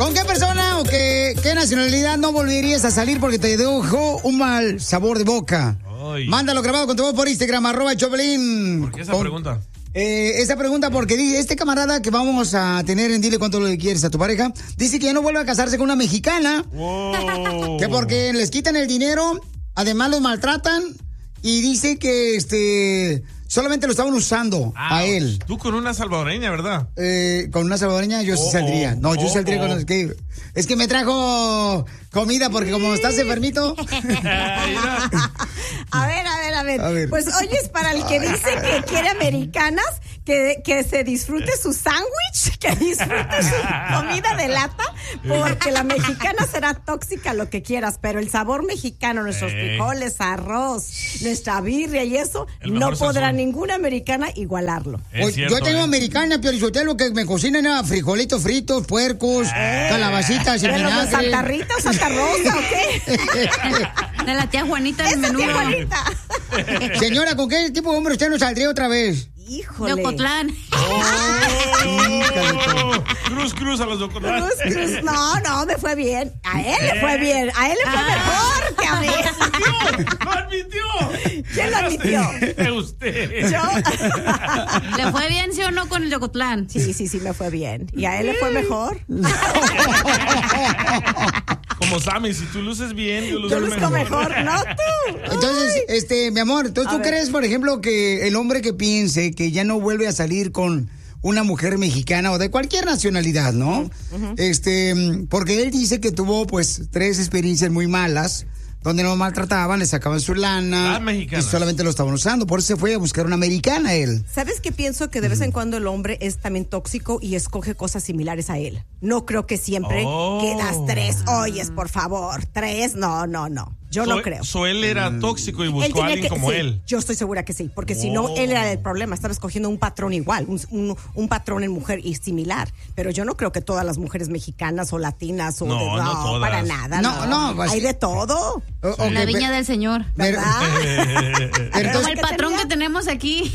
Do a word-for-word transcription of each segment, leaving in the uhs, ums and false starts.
¿Con qué persona o qué, qué nacionalidad no volverías a salir porque te dejó un mal sabor de boca? Ay. Mándalo grabado con tu voz por Instagram, arroba Choplin. ¿Por qué esa con, pregunta? Eh, esa pregunta porque dice, este camarada que vamos a tener en Dile Cuánto le quieres a tu pareja, dice que ya no vuelve a casarse con una mexicana. Wow. Que porque les quitan el dinero, además los maltratan y dice que este... solamente lo estaban usando ah, a él. Tú con una salvadoreña, ¿verdad? Eh, con una salvadoreña yo oh, sí saldría. No, yo oh, saldría oh. con los que... Es que me trajo comida porque como estás enfermito. a ver, a ver, a ver, a ver. Pues oye, es para el que dice que quiere americanas, que, que se disfrute su sándwich, que disfrute su comida de lata, porque la mexicana será tóxica, lo que quieras, pero el sabor mexicano, nuestros eh. frijoles, arroz, nuestra birria y eso, no podrá sazón. Ninguna americana igualarlo. Oye, cierto, yo tengo eh. americana, Piolizotelo, que me cocinan a frijolitos fritos, puercos, eh. calabacitas y vinagre. ¿De Santa Rita o Santa Rosa o qué? De la tía Juanita del menú. Tía Juanita. Señora, ¿con qué tipo de hombre usted nos saldría otra vez? Híjole. De Ocotlán. Oh, cruz, cruz a los de Ocotlán. Cruz, cruz. No, no, me fue bien. A él le fue bien. A él le fue ah. mejor que a mí. ¡Lo admitió! ¿Quién lo admitió? Usted. ¿Yo? ¿Le fue bien, sí o no, con el de Ocotlán? Sí, sí, sí, me fue bien. ¿Y a él le fue mejor? Como Sammy, si tú luces bien, yo luzco yo luzco mejor. mejor. No tú. Entonces, Ay. este, mi amor, entonces, ¿tú ver. crees, por ejemplo, que el hombre que piense que ya no vuelve a salir con una mujer mexicana o de cualquier nacionalidad, ¿no? Uh-huh. Este, porque él dice que tuvo, pues, tres experiencias muy malas, donde lo maltrataban, le sacaban su lana y solamente lo estaban usando. Por eso se fue a buscar una americana él. ¿Sabes qué pienso? Que de vez en cuando el hombre es también tóxico y escoge cosas similares a él. No creo que siempre oh. quedas tres. Oyes, por favor, tres. No, no, no. Yo so, no creo. So él era tóxico y buscó a alguien que, como sí, él. Yo estoy segura que sí, porque oh. si no, él era el problema. Estaba escogiendo un patrón igual, un, un, un patrón en mujer y similar. Pero yo no creo que todas las mujeres mexicanas o latinas o no, de, no, no todas. Para nada. No, no. no pues, hay de todo. Sí. Okay, la viña del Señor. ¿Verdad? Pero como el patrón que tenemos aquí.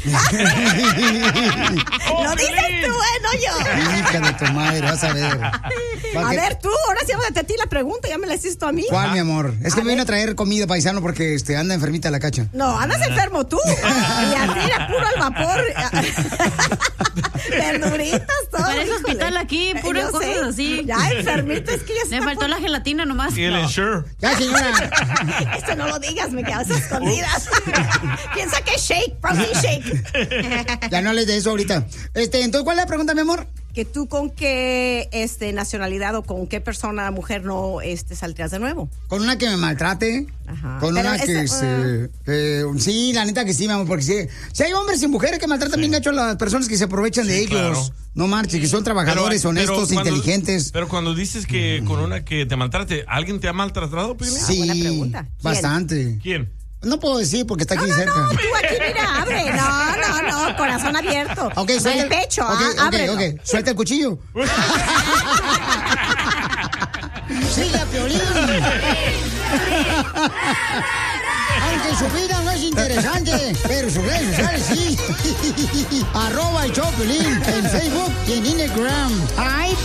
oh, Lo dices tú, ¿eh? No yo. Hija de tu madre, vas a ver. A ver, tú, ahora sí vamos a ti la pregunta, ya me la hiciste a mí. ¿Cuál, mi amor? Es que a me viene a traer comida, paisano, porque este, anda enfermita la cacha. No, andas enfermo tú. Y así era puro al vapor. Verduritas, todo. Parece hospital aquí, puro cosas sé. Así. Ya enfermito, es que ya le faltó por... la gelatina nomás. Y el no. Ensure. Ya, señora. Esto no lo digas, me quedas escondidas. Piensa que es shake, protein shake. Ya no hables de eso ahorita. Este, entonces, ¿cuál es la pregunta, mi amor? Que tú con qué este, nacionalidad o con qué persona, mujer, no este, saldrías de nuevo. Con una que me maltrate. Ajá. Con Pero una que, esa, se, uh... que sí, la neta que sí, mi amor, porque sí, si hay hombres y mujeres que maltratan sí. bien gacho a las personas que se aprovechan sí, de ellos. Claro. No marche, que son trabajadores, pero, honestos, pero cuando, inteligentes. Pero cuando dices que con una que te maltrate, ¿alguien te ha maltratado, Pili? Sí, buena pregunta. ¿Quién? Bastante. ¿Quién? No puedo decir porque está aquí no, no, cerca. No, tú aquí, mira, abre. No, no, no, corazón abierto. Okay, suelta el pecho, okay, ah, okay, ábrelo. Ok, suelta el cuchillo. Sigue a Piolín. Aunque su vida no es interesante, pero sus redes sociales sí. Arroba el show Piolín en Facebook y en Instagram. Ay,